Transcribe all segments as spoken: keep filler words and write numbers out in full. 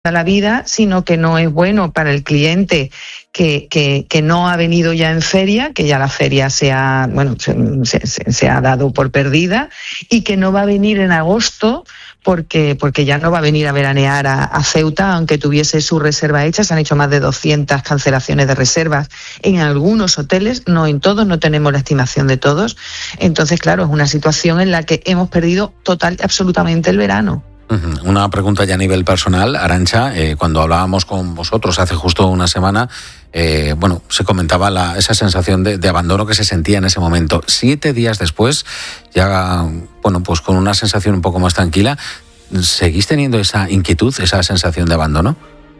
la vida, sino que no es bueno para el cliente que, que, que no ha venido ya en feria, que ya la feria se ha, bueno, se, se, se ha dado por perdida, y que no va a venir en agosto porque, porque ya no va a venir a veranear a, a Ceuta, aunque tuviese su reserva hecha. Se han hecho más de doscientas cancelaciones de reservas en algunos hoteles, no en todos, no tenemos la estimación de todos. Entonces, claro, es una situación en la que hemos perdido total y absolutamente el verano. Una pregunta ya a nivel personal, Arantxa, eh, cuando hablábamos con vosotros hace justo una semana, eh, bueno, se comentaba la, esa sensación de, de abandono que se sentía en ese momento. Siete días después, ya, bueno, pues con una sensación un poco más tranquila, ¿seguís teniendo esa inquietud, esa sensación de abandono?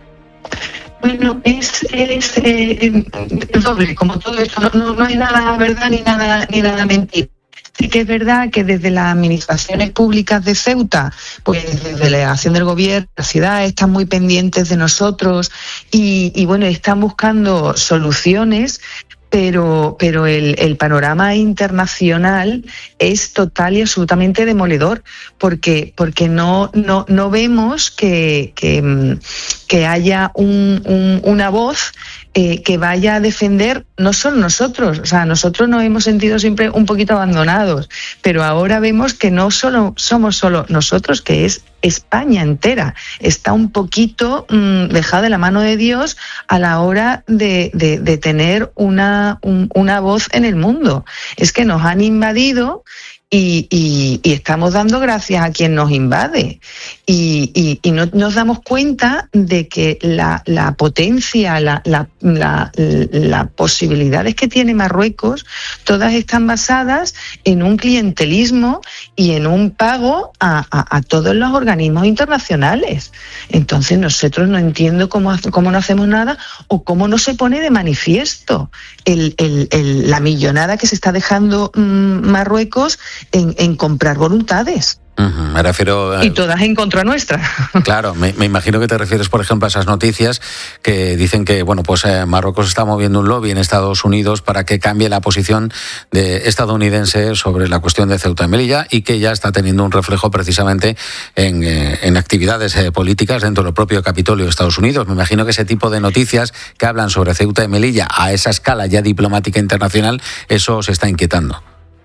Bueno, es, es eh, doble, como todo esto, no, no, no hay nada verdad ni nada, ni nada mentira. Sí que es verdad que desde las administraciones públicas de Ceuta, pues desde la delegación del gobierno, la ciudad, están muy pendientes de nosotros y, y bueno, están buscando soluciones, pero, pero el, el panorama internacional es total y absolutamente demoledor, porque, porque no, no, no vemos que, que, que haya un, un, una voz Eh, que vaya a defender no solo nosotros, o sea, nosotros nos hemos sentido siempre un poquito abandonados, pero ahora vemos que no solo somos solo nosotros, que es España entera, está un poquito mmm, dejada de la mano de Dios a la hora de, de, de tener una, un, una voz en el mundo. Es que nos han invadido Y, y, y estamos dando gracias a quien nos invade y, y, y no nos damos cuenta de que la, la potencia, la, la, la, las posibilidades que tiene Marruecos, todas están basadas en un clientelismo y en un pago a, a, a todos los organismos internacionales. Entonces nosotros no entiendo cómo, cómo no hacemos nada o cómo no se pone de manifiesto el, el, el, la millonada que se está dejando mmm, Marruecos En, en comprar voluntades. Uh-huh, me refiero... A... Y todas en contra nuestra. Claro, me, me imagino que te refieres, por ejemplo, a esas noticias que dicen que, bueno, pues eh, Marruecos está moviendo un lobby en Estados Unidos para que cambie la posición de estadounidense sobre la cuestión de Ceuta y Melilla y que ya está teniendo un reflejo precisamente en, eh, en actividades eh, políticas dentro del propio Capitolio de Estados Unidos. Me imagino que ese tipo de noticias que hablan sobre Ceuta y Melilla a esa escala ya diplomática internacional, eso se está inquietando.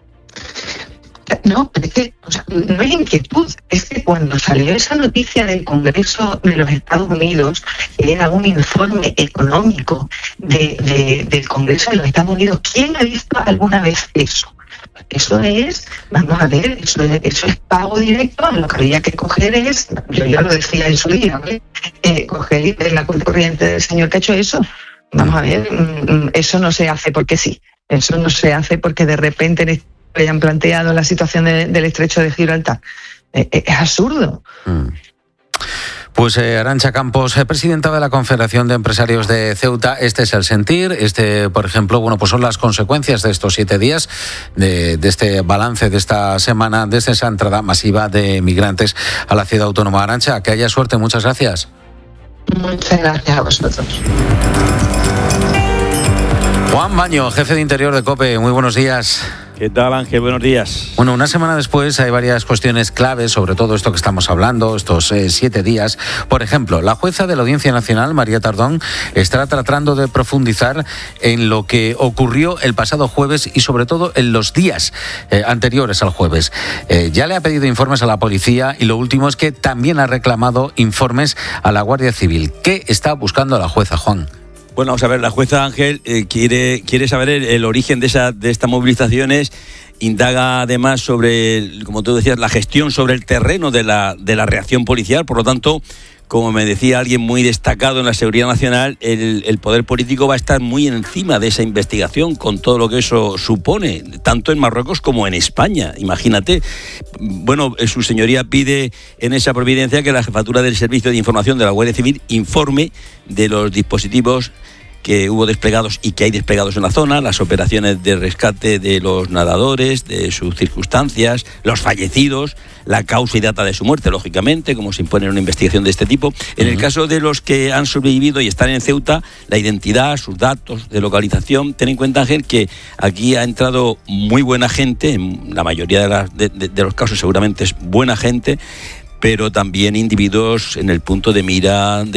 No, pero es que o sea, no es inquietud, es que cuando salió esa noticia del Congreso de los Estados Unidos, que era un informe económico de, de, del Congreso de los Estados Unidos, ¿quién ha visto alguna vez eso? Eso es, vamos a ver, eso es, eso es pago directo. Lo que había que coger es, yo ya lo decía en su día, ¿vale? eh, coger la cuenta corriente del señor que ha hecho eso. Vamos a ver, eso no se hace porque sí, eso no se hace porque de repente en este hayan planteado la situación de, del estrecho de Gibraltar. Es, es absurdo. Mm. Pues eh, Arantxa Campos, eh, presidenta de la Confederación de Empresarios de Ceuta, este es el sentir, este, por ejemplo, bueno, pues son las consecuencias de estos siete días, de, de este balance de esta semana, desde esa entrada masiva de migrantes a la ciudad autónoma. Arantxa, que haya suerte, muchas gracias. Muchas gracias a vosotros. Juan Baño, jefe de Interior de COPE, muy buenos días. ¿Qué tal, Ángel? Buenos días. Bueno, una semana después hay varias cuestiones claves sobre todo esto que estamos hablando, estos eh, siete días. Por ejemplo, la jueza de la Audiencia Nacional, María Tardón, estará tratando de profundizar en lo que ocurrió el pasado jueves y sobre todo en los días eh, anteriores al jueves. Eh, ya le ha pedido informes a la policía y lo último es que también ha reclamado informes a la Guardia Civil. ¿Qué está buscando la jueza, Juan? Bueno, vamos a ver, la jueza Ángel eh, quiere, quiere saber el, el origen de, esa, de estas movilizaciones, indaga además sobre, como tú decías, la gestión sobre el terreno de la, de la reacción policial. Por lo tanto, como me decía alguien muy destacado en la seguridad nacional, el, el poder político va a estar muy encima de esa investigación con todo lo que eso supone, tanto en Marruecos como en España. Imagínate. Bueno, su señoría pide en esa providencia que la jefatura del Servicio de Información de la Guardia Civil informe de los dispositivos que hubo desplegados y que hay desplegados en la zona, las operaciones de rescate de los nadadores, de sus circunstancias, los fallecidos, la causa y data de su muerte, lógicamente, como se impone en una investigación de este tipo. En uh-huh. el caso de los que han sobrevivido y están en Ceuta, la identidad, sus datos de localización. Ten en cuenta, Ángel, que aquí ha entrado muy buena gente, en la mayoría de, la, de, de, de los casos seguramente es buena gente, pero también individuos en el punto de mira de